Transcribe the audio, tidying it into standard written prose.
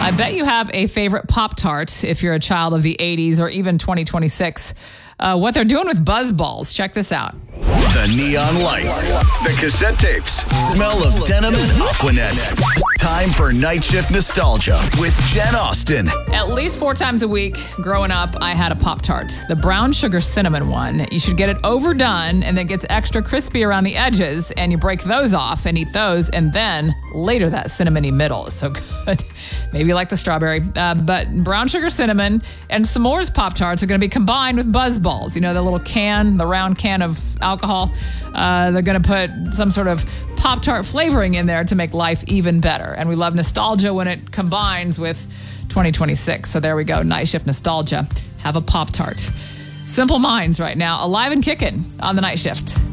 I bet you have a favorite Pop-Tart if you're a child of the 80s or even 2026. What they're doing with Buzz Balls. Check this out. The neon lights. The cassette tapes. Smell of denim and Aquanet. Time for Night Shift Nostalgia with Jen Austen. At least 4 times a week growing up, I had a Pop-Tart. The brown sugar cinnamon one. You should get it overdone and then gets extra crispy around the edges, and you break those off and eat those, and then later that cinnamony middle is so good. Maybe you like the strawberry. But brown sugar cinnamon and s'mores Pop-Tarts are going to be combined with Buzz Balls. You know, the little can, the round can of alcohol. They're going to put some sort of Pop-Tart flavoring in there to make life even better. And we love nostalgia when it combines with 2026. So there we go. Night Shift Nostalgia. Have a Pop-Tart. Simple Minds right now, alive and kicking on the Night Shift.